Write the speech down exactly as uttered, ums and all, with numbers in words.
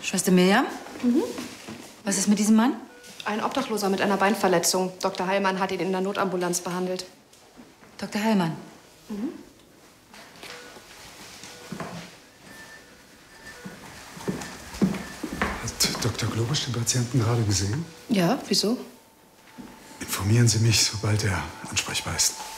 Schwester Mirjam? Mhm. Was ist mit diesem Mann? Ein Obdachloser mit einer Beinverletzung. Doktor Heilmann hat ihn in der Notambulanz behandelt. Doktor Heilmann? Mhm. Hat Doktor Globusch den Patienten gerade gesehen? Ja, wieso? Informieren Sie mich, sobald er ansprechbar ist.